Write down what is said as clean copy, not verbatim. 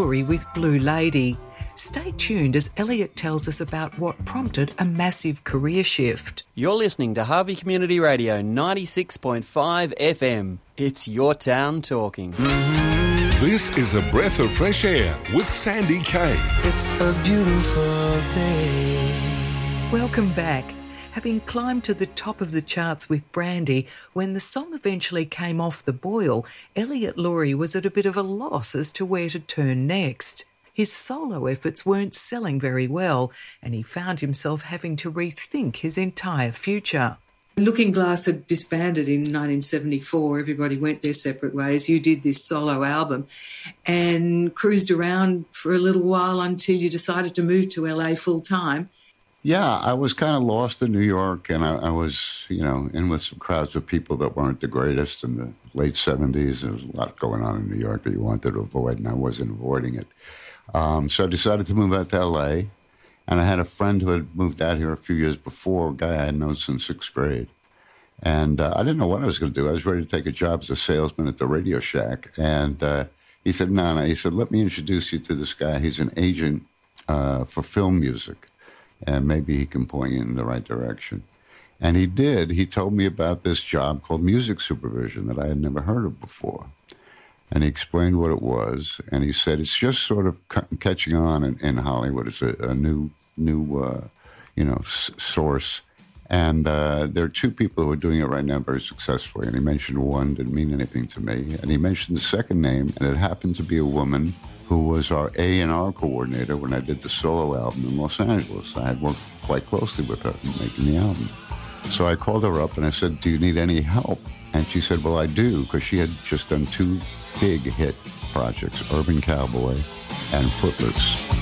Laurie with Blue Lady. Stay tuned as Elliot tells us about what prompted a massive career shift. You're listening to Harvey Community Radio 96.5 FM. It's your town talking. This is a breath of fresh air with Sandy Kay. It's a beautiful day. Welcome back. Having climbed to the top of the charts with Brandy, when the song eventually came off the boil, Elliot Laurie was at a bit of a loss as to where to turn next. His solo efforts weren't selling very well, and he found himself having to rethink his entire future. Looking Glass had disbanded in 1974. Everybody went their separate ways. You did this solo album and cruised around for a little while until you decided to move to LA full time. Yeah, I was kind of lost in New York, and I was, in with some crowds of people that weren't the greatest in the late 70s. There was a lot going on in New York that you wanted to avoid, and I wasn't avoiding it. So I decided to move out to L.A., and I had a friend who had moved out here a few years before, a guy I had known since sixth grade. And I didn't know what I was going to do. I was ready to take a job as a salesman at the Radio Shack. And he said, no. He said, let me introduce you to this guy. He's an agent for film music. And maybe he can point you in the right direction. And he did. He told me about this job called music supervision that I had never heard of before. And he explained what it was. And he said, it's just sort of catching on in Hollywood. It's a new source. And there are two people who are doing it right now very successfully. And he mentioned one, didn't mean anything to me. And he mentioned the second name, and it happened to be a woman who was our A&R coordinator when I did the solo album in Los Angeles. I had worked quite closely with her in making the album. So I called her up and I said, do you need any help? And she said, well, I do, because she had just done two big hit projects, Urban Cowboy and Footloose.